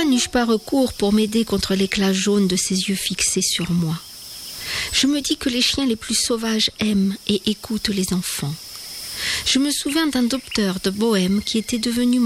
Pourquoi n'eus-je pas recours pour m'aider contre l'éclat jaune de ses yeux fixés sur moi? Je me dis que les chiens les plus sauvages aiment et écoutent les enfants. Je me souviens d'un docteur de Bohême qui était devenu